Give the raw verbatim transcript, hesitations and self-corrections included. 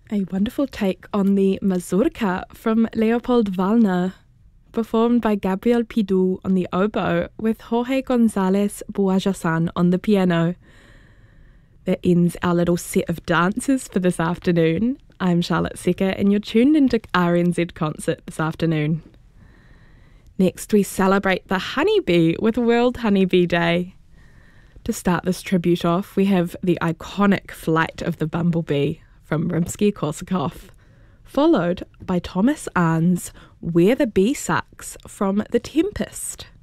A wonderful take on the mazurka from Leopold Wallner, performed by Gabriel Pidou on the oboe with Jorge Gonzalez Buajasan on the piano. That ends our little set of dances for this afternoon. I'm Charlotte Secker and you're tuned into R N Z Concert this afternoon. Next we celebrate the honeybee with World Honeybee Day. To start this tribute off, we have the iconic Flight of the Bumblebee from Rimsky-Korsakov, followed by Thomas Arndt's Where the Bee Sucks from The Tempest.